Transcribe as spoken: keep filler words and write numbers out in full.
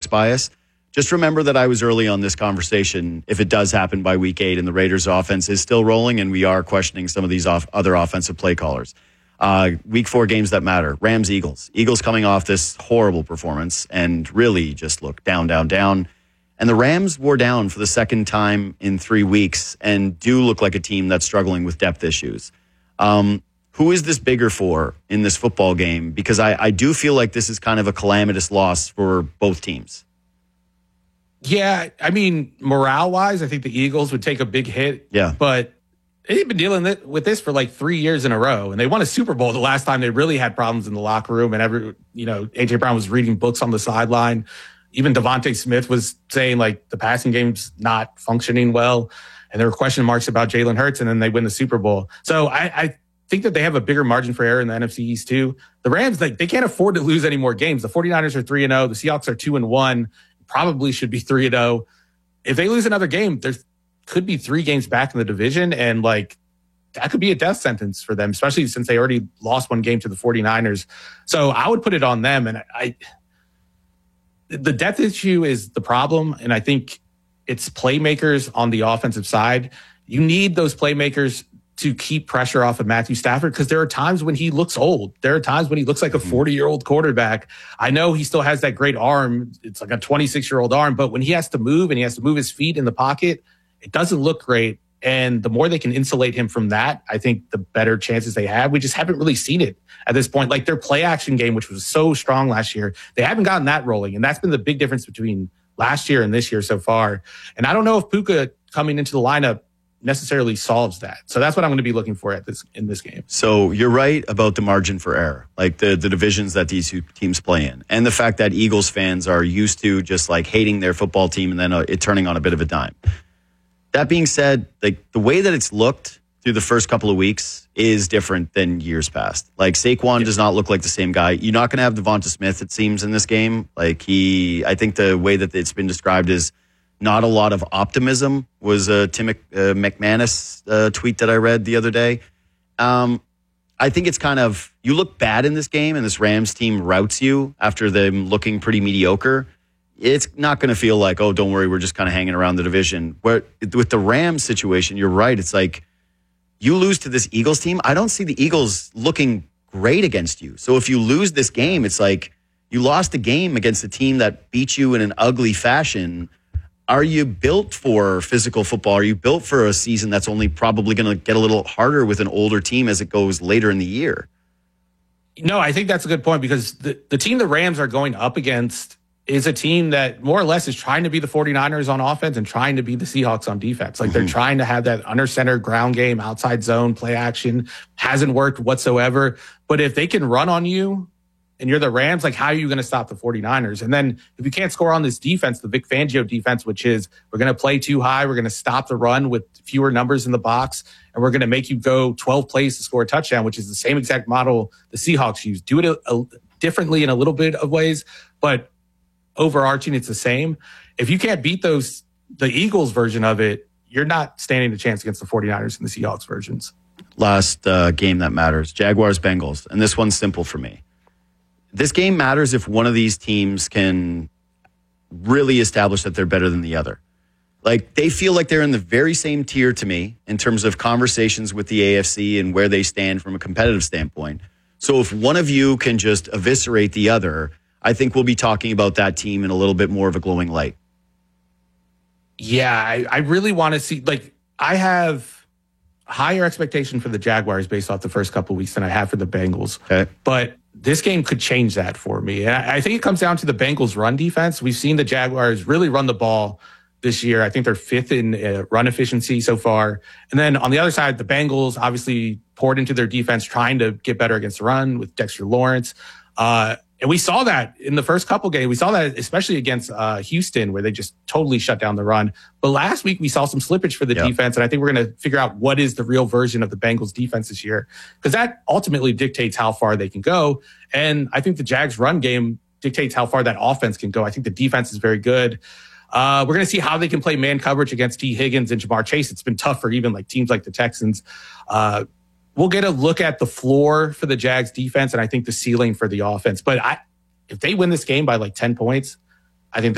bias. Just remember that I was early on this conversation. If it does happen by week eight and the Raiders' offense is still rolling and we are questioning some of these off, other offensive play callers. Uh, week four games that matter. Rams, Eagles. Eagles coming off this horrible performance and really just look down, down, down. And the Rams wore down for the second time in three weeks and do look like a team that's struggling with depth issues. Um, who is this bigger for in this football game? Because I, I do feel like this is kind of a calamitous loss for both teams. Yeah, I mean, morale-wise, I think the Eagles would take a big hit. Yeah. But they've been dealing with this for like three years in a row. And they won a Super Bowl the last time they really had problems in the locker room. And every, you know, A J Brown was reading books on the sideline. Even Devontae Smith was saying, like, the passing game's not functioning well. And there were question marks about Jalen Hurts, and then they win the Super Bowl. So I, I think that they have a bigger margin for error in the N F C East, too. The Rams, like, they can't afford to lose any more games. The 49ers are three and oh. The Seahawks are two and one. Probably should be three and oh. If they lose another game, there's could be three games back in the division, and like that could be a death sentence for them, especially since they already lost one game to the 49ers. So I would put it on them. And I, the depth issue is the problem, and I think it's playmakers on the offensive side. You need those playmakers to keep pressure off of Matthew Stafford, because there are times when he looks old. There are times when he looks like a forty-year-old quarterback. I know he still has that great arm. It's like a twenty-six-year-old arm, but when he has to move and he has to move his feet in the pocket, it doesn't look great. And the more they can insulate him from that, I think the better chances they have. We just haven't really seen it at this point. Like their play action game, which was so strong last year, they haven't gotten that rolling. And that's been the big difference between last year and this year so far. And I don't know if Puka coming into the lineup necessarily solves that. So that's what I'm going to be looking for at this in this game. So you're right about the margin for error, like the, the divisions that these two teams play in, and the fact that Eagles fans are used to just like hating their football team and then uh, it turning on a bit of a dime. That being said, like the way that it's looked through the first couple of weeks is different than years past. Like Saquon yeah. does not look like the same guy. You're not going to have Devonta Smith, it seems, in this game. Like he, I think the way that it's been described is not a lot of optimism, was a Tim uh, McManus uh, tweet that I read the other day. Um, I think it's kind of, you look bad in this game and this Rams team routs you after them looking pretty mediocre. It's not going to feel like, oh, don't worry, we're just kind of hanging around the division. Where with the Rams situation, you're right. It's like you lose to this Eagles team. I don't see the Eagles looking great against you. So if you lose this game, it's like you lost a game against a team that beat you in an ugly fashion. Are you built for physical football? Are you built for a season that's only probably going to get a little harder with an older team as it goes later in the year? No, I think that's a good point, because the, the team the Rams are going up against is a team that more or less is trying to be the 49ers on offense and trying to be the Seahawks on defense. Like mm-hmm. they're trying to have that under center ground game, outside zone, play action. Hasn't worked whatsoever. But if they can run on you, and you're the Rams, like, how are you going to stop the 49ers? And then if you can't score on this defense, the Vic Fangio defense, which is we're going to play too high, we're going to stop the run with fewer numbers in the box, and we're going to make you go twelve plays to score a touchdown, which is the same exact model the Seahawks use. Do it a, a, differently in a little bit of ways, but overarching, it's the same. If you can't beat those, the Eagles version of it, you're not standing a chance against the 49ers and the Seahawks versions. Last uh, game that matters, Jaguars-Bengals. And this one's simple for me. This game matters if one of these teams can really establish that they're better than the other. Like, they feel like they're in the very same tier to me in terms of conversations with the A F C and where they stand from a competitive standpoint. So if one of you can just eviscerate the other, I think we'll be talking about that team in a little bit more of a glowing light. Yeah, I, I really want to see, like, I have higher expectation for the Jaguars based off the first couple of weeks than I have for the Bengals. Okay. But this game could change that for me. And I think it comes down to the Bengals' run defense. We've seen the Jaguars really run the ball this year. I think they're fifth in uh, run efficiency so far. And then on the other side, the Bengals obviously poured into their defense trying to get better against the run with Dexter Lawrence. Uh, and we saw that in the first couple games. We saw that especially against uh, Houston, where they just totally shut down the run. But last week, we saw some slippage for the yep. defense. And I think we're going to figure out what is the real version of the Bengals defense this year, because that ultimately dictates how far they can go. And I think the Jags run game dictates how far that offense can go. I think the defense is very good. Uh, we're going to see how they can play man coverage against T. Higgins and Jamar Chase. It's been tough for even like teams like the Texans. Uh, we'll get a look at the floor for the Jags defense, and I think the ceiling for the offense. But I, if they win this game by like ten points, I think